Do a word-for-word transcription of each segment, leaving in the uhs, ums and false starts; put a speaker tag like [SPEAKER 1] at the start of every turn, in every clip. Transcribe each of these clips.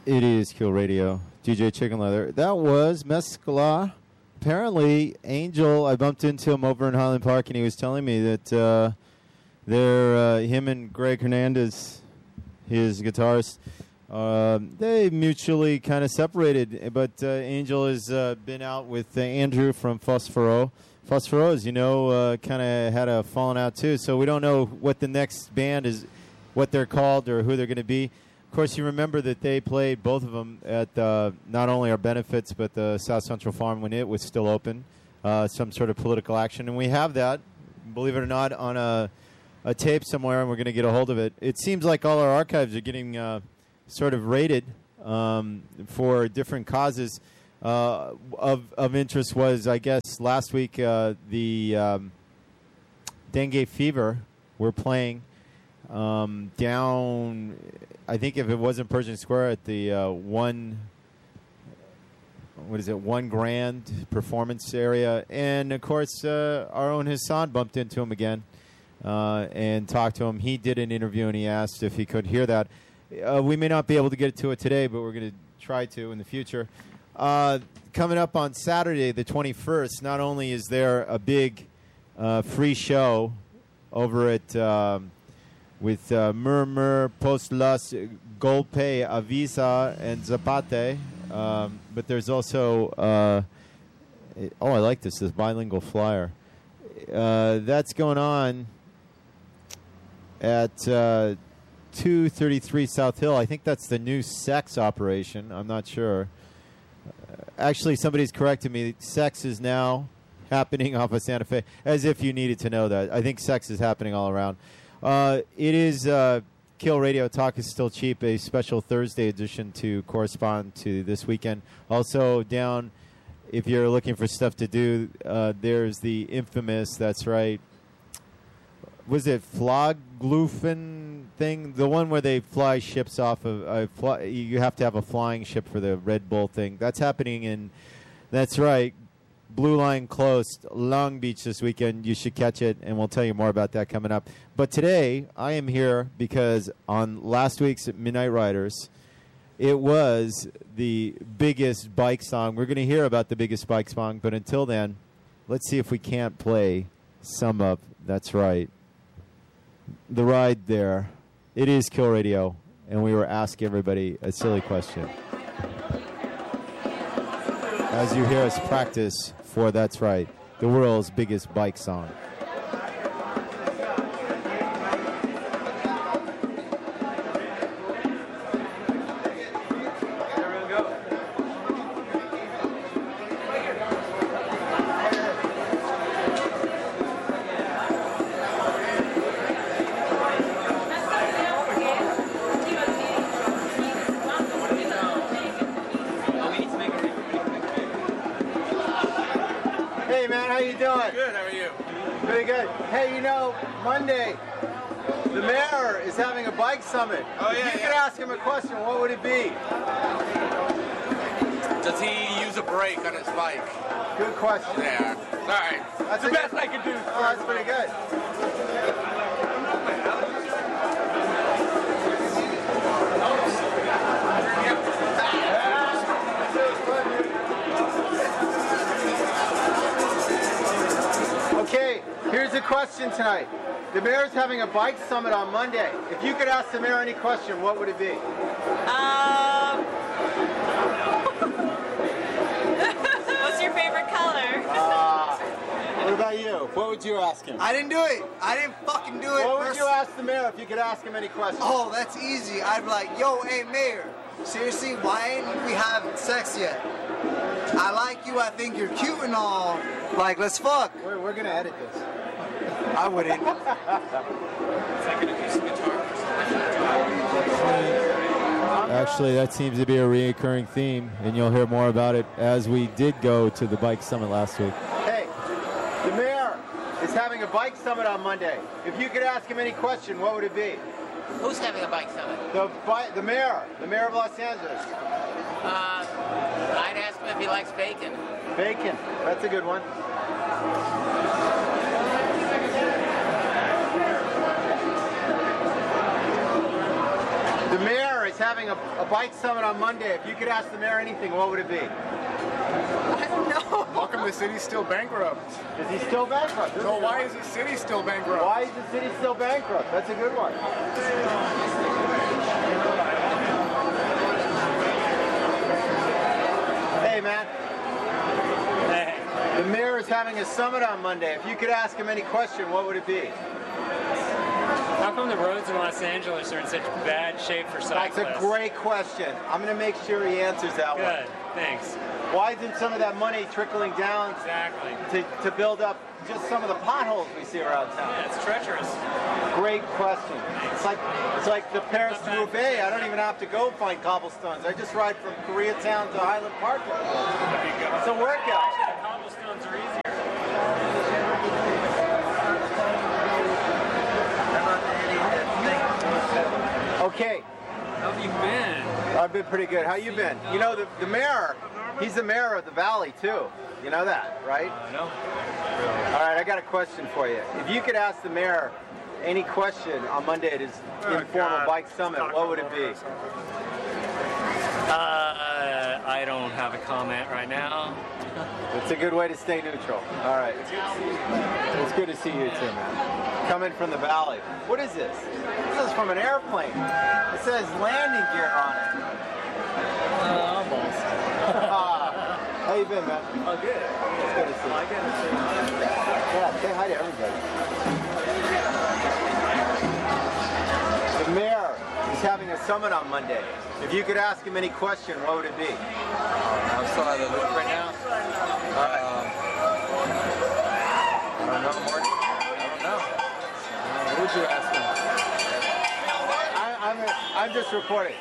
[SPEAKER 1] It is Kill Radio. D J Chicken Leather. That was Mescla. Apparently, Angel, I bumped into him over in Highland Park, and he was telling me that uh, they're, uh, him and Greg Hernandez, his guitarist, uh, they mutually kind of separated. But uh, Angel has uh, been out with uh, Andrew from Phosphoro. Phosphoro, as you know, uh, kind of had a falling out too, so we don't know what the next band is, what they're called or who they're going to be. Of course, you remember that they played, both of them, at uh, not only our benefits, but the South Central Farm when it was still open, uh, some sort of political action. And we have that, believe it or not, on a, a tape somewhere, and we're going to get a hold of it. It seems like all our archives are getting uh, sort of rated um, for different causes. Uh, of, of interest was, I guess, last week, uh, the um, dengue fever we're playing. Um, down, I think if it wasn't Pershing Square, at the uh, one, what is it, one grand performance area. And, of course, uh, our own Hassan bumped into him again uh, and talked to him. He did an interview, and he asked if he could hear that. Uh, we may not be able to get to it today, but we're going to try to in the future. Uh, coming up on Saturday, the twenty-first, not only is there a big uh, free show over at... Um, with uh, Murmur, Post Las, Golpe, Avisa, and Zapate. Um, but there's also, uh, it, oh, I like this, this bilingual flyer. Uh, that's going on at uh, two thirty-three South Hill. I think that's the new Sex operation. I'm not sure. Uh, actually, somebody's corrected me. Sex is now happening off of Santa Fe, as if you needed to know that. I think Sex is happening all around. Uh, it is uh, Kill Radio. Talk is Still Cheap, a special Thursday edition to correspond to this weekend. Also down, if you're looking for stuff to do, uh, there's the infamous, that's right, was it Floglufen thing? The one where they fly ships off of, uh, fly, you have to have a flying ship for the Red Bull thing. That's happening in, that's right, Blue Line closed, Long Beach this weekend. You should catch it, and we'll tell you more about that coming up. But today, I am here because on last week's Midnight Riders, it was the biggest bike song. We're going to hear about the biggest bike song, but until then, let's see if we can't play some of, that's right, the ride there. It is Kill Radio, and we were asking everybody a silly question. As you hear us practice for, that's right, the world's biggest bike song.
[SPEAKER 2] Monday, the mayor is having a bike summit.
[SPEAKER 3] Oh, yeah,
[SPEAKER 2] if you
[SPEAKER 3] yeah.
[SPEAKER 2] could ask him a question, what would it be?
[SPEAKER 3] Does he use a brake on his bike?
[SPEAKER 2] Good question.
[SPEAKER 3] Yeah. All right.
[SPEAKER 2] That's
[SPEAKER 3] the
[SPEAKER 2] a
[SPEAKER 3] best
[SPEAKER 2] good,
[SPEAKER 3] I can do.
[SPEAKER 2] Oh, that's pretty good. Okay, here's the question tonight. The mayor's having a bike summit on Monday. If you could ask the mayor any question, what would it be?
[SPEAKER 4] Um, what's your favorite color?
[SPEAKER 2] Uh, what about you? What would you ask him?
[SPEAKER 5] I didn't do it. I didn't fucking do it.
[SPEAKER 2] What would
[SPEAKER 5] First-
[SPEAKER 2] you ask the mayor if you could ask him any questions?
[SPEAKER 5] Oh, that's easy. I'd be like, yo, hey, mayor, seriously, why ain't we have sex yet? I like you. I think you're cute and all. Like, let's fuck.
[SPEAKER 2] We're, we're going to edit this.
[SPEAKER 5] I wouldn't.
[SPEAKER 1] Actually, that seems to be a recurring theme, and you'll hear more about it as we did go to the bike summit last week.
[SPEAKER 2] Hey, the mayor is having a bike summit on Monday. If you could ask him any question, what would it be?
[SPEAKER 6] Who's having a bike summit?
[SPEAKER 2] The bi- the mayor, the mayor of Los Angeles.
[SPEAKER 6] Uh, I'd ask him if he likes bacon.
[SPEAKER 2] Bacon, that's a good one. The mayor is is having a, a bike summit on Monday. If you could ask the mayor anything, what would it be?
[SPEAKER 4] I don't know.
[SPEAKER 7] How come the city's still bankrupt?
[SPEAKER 2] Is he still bankrupt?
[SPEAKER 7] No, why is the city still bankrupt?
[SPEAKER 2] Why is the city still bankrupt? That's a good one. Hey, man.
[SPEAKER 8] Hey.
[SPEAKER 2] The mayor is having a summit on Monday. If you could ask him any question, what would it be?
[SPEAKER 8] How come the roads in Los Angeles are in such bad shape for cyclists?
[SPEAKER 2] That's a great question. I'm going to make sure he answers that one.
[SPEAKER 8] Good, thanks.
[SPEAKER 2] Why isn't some of that money trickling down
[SPEAKER 8] Exactly.
[SPEAKER 2] to, to build up just some of the potholes we see around town?
[SPEAKER 8] Yeah, it's treacherous.
[SPEAKER 2] Great question. It's like it's like the Paris to Roubaix. I don't even have to go find cobblestones. I just ride from Koreatown to Highland Park. It's a workout.
[SPEAKER 8] The cobblestones are easier.
[SPEAKER 2] Okay.
[SPEAKER 8] How have you been?
[SPEAKER 2] I've been pretty good. How you been? You know, the, the mayor, he's the mayor of the valley, too. You know that, right?
[SPEAKER 8] Uh, no.
[SPEAKER 2] All right, I got a question for you. If you could ask the mayor any question on Monday at his
[SPEAKER 8] Oh,
[SPEAKER 2] informal
[SPEAKER 8] God.
[SPEAKER 2] bike summit, what would it be?
[SPEAKER 8] Uh, I don't have a comment right now.
[SPEAKER 2] It's a good way to stay neutral. All right. It's good to see you too, man. Coming from the valley. What is this? This is from an airplane. It says landing gear on it.
[SPEAKER 8] Uh, almost.
[SPEAKER 2] Ah, how you been, man?
[SPEAKER 8] Oh, good.
[SPEAKER 2] It's good to see you. Yeah, say hi to everybody. The mayor is having a summit on Monday. If you could ask him any question, what would it be?
[SPEAKER 3] I'm still at the loop right now. Um, I don't know, Morty. I don't know. Uh, what would you ask him?
[SPEAKER 2] I, I'm, a, I'm just reporting.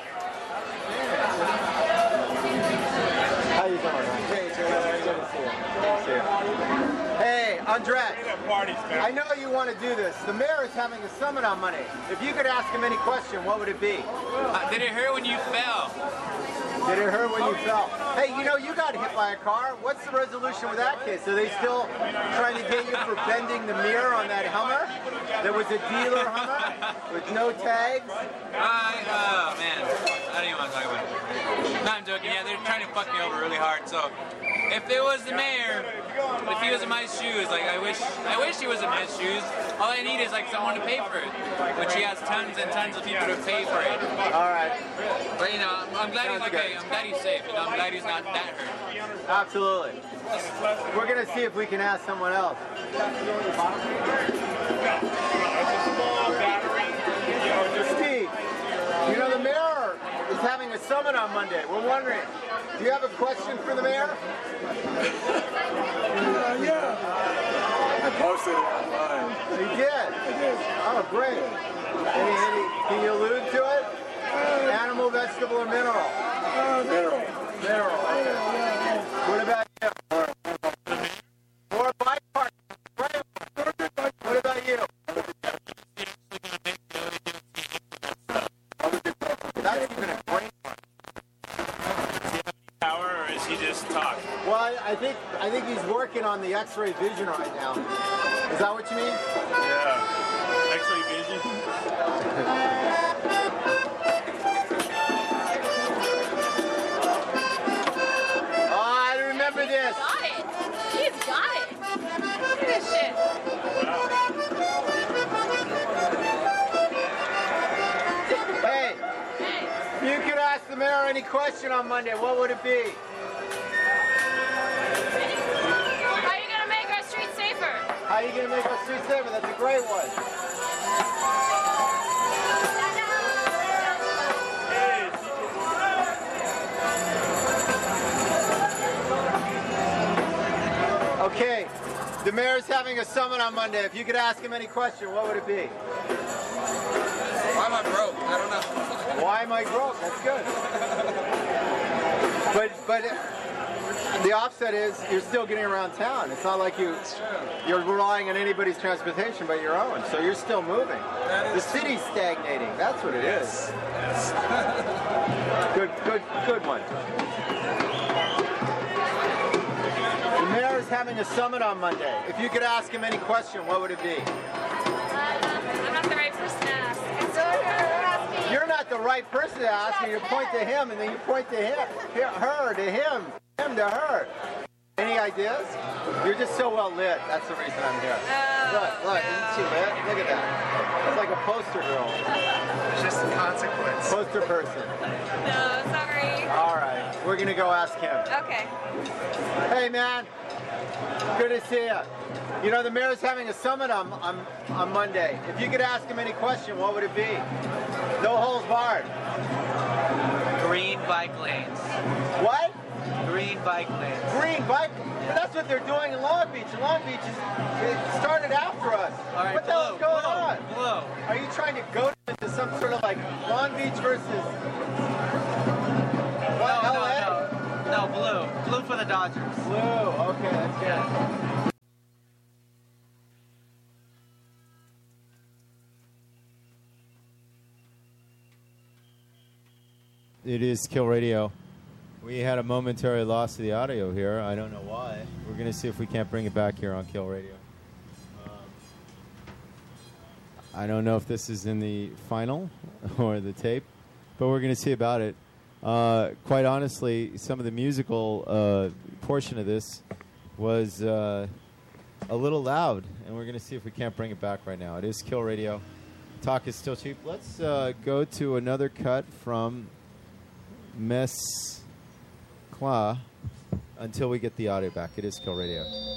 [SPEAKER 2] How you doing, man? Hey, good to see you. Good to see you. Hey, Andres. I know you want to do this. The mayor is having a summit on Monday. If you could ask him any question, what would it be?
[SPEAKER 6] Uh, did it hurt when you fell?
[SPEAKER 2] Did it hurt when you fell? Hey, you know, you got hit by a car. What's the resolution with that case? Are they still trying to get you for bending the mirror on that Hummer? There was a dealer Hummer with no tags.
[SPEAKER 6] I, oh man, I don't even want to talk about it. No, I'm joking. Yeah, they're trying to fuck me over really hard. So, if it was the mayor, if he was in my shoes, like I wish, I wish he was in my shoes. All I need is like someone to pay for it, which he has tons and tons of people to pay for it.
[SPEAKER 2] All right.
[SPEAKER 6] But you know, I'm, I'm glad he's
[SPEAKER 2] Sounds
[SPEAKER 6] okay.
[SPEAKER 2] good.
[SPEAKER 6] I'm glad he's safe. You know, I'm glad he's not that hurt.
[SPEAKER 2] Absolutely. We're going to see if we can ask someone else. Steve, you know, the mayor is having a summit on Monday. We're wondering, do you have a question for the mayor?
[SPEAKER 7] Uh, yeah. I posted it online.
[SPEAKER 2] You did? I did. Oh, great. Any, any, can you allude to it? Animal, vegetable, or mineral?
[SPEAKER 7] Uh, mineral.
[SPEAKER 2] Mineral. Okay. What about you? More bike park. What about you? That's even a great one.
[SPEAKER 8] Power, or is he just talk?
[SPEAKER 2] Well, I, I think I think he's working on the X-ray vision right now. Is that what you mean?
[SPEAKER 8] Yeah. X-ray vision.
[SPEAKER 2] Oh, I remember this.
[SPEAKER 4] Got it. He's got it. Look at this shit.
[SPEAKER 2] Hey,
[SPEAKER 4] Hey,
[SPEAKER 2] if you could ask the mayor any question on Monday, what would it be?
[SPEAKER 4] how are you gonna make our streets safer?
[SPEAKER 2] How are you going to make our streets safer? That's a great one. Okay, the mayor's having a summit on Monday. If you could ask him any question, what would it be?
[SPEAKER 3] Why am I broke? I don't know.
[SPEAKER 2] Why am I broke? That's good. But but the offset is you're still getting around town. It's not like you you're relying on anybody's transportation but your own. So you're still moving. The city's stagnating. That's what it is. Good good good one. The mayor is having a summit on Monday. If you could ask him any question, what would it be?
[SPEAKER 4] I'm not the right person to ask. So you're asking.
[SPEAKER 2] You're you're not the right person to ask me. You point to him, and then you point to him, her to him, him to her. Any ideas? You're just so well lit. That's the reason I'm here.
[SPEAKER 9] Oh,
[SPEAKER 2] look, look,
[SPEAKER 9] no.
[SPEAKER 2] isn't she lit? Look at that. It's like a poster girl.
[SPEAKER 5] It's just a consequence.
[SPEAKER 2] Poster person.
[SPEAKER 9] No, sorry.
[SPEAKER 2] All right, we're gonna go ask him.
[SPEAKER 9] Okay.
[SPEAKER 2] Hey, man. Good to see you. You know, the mayor's having a summit on, on, on Monday. If you could ask him any question, what would it be? No holes barred.
[SPEAKER 3] Green bike lanes.
[SPEAKER 2] What?
[SPEAKER 3] Green bike lanes.
[SPEAKER 2] Green bike. But that's what they're doing in Long Beach. And Long Beach is, it started after us.
[SPEAKER 3] All right,
[SPEAKER 2] what the
[SPEAKER 3] blue,
[SPEAKER 2] hell's going
[SPEAKER 3] blue,
[SPEAKER 2] on?
[SPEAKER 3] blue.
[SPEAKER 2] Are you trying to go into some sort of like Long Beach versus what,
[SPEAKER 3] No,
[SPEAKER 2] L A?
[SPEAKER 3] no, no. No, blue. Blue for the Dodgers.
[SPEAKER 2] Blue. Okay, that's good.
[SPEAKER 3] Yeah.
[SPEAKER 1] It is Kill Radio. We had a momentary loss of the audio here. I don't know why. We're going to see if we can't bring it back here on Kill Radio. Um, I don't know if this is in the final or the tape, but we're going to see about it. Uh, quite honestly, some of the musical uh, portion of this was uh, a little loud, and we're going to see if we can't bring it back right now. It is Kill Radio. Talk is still cheap. Let's uh, go to another cut from Mescla until we get the audio back. It is Kill Radio.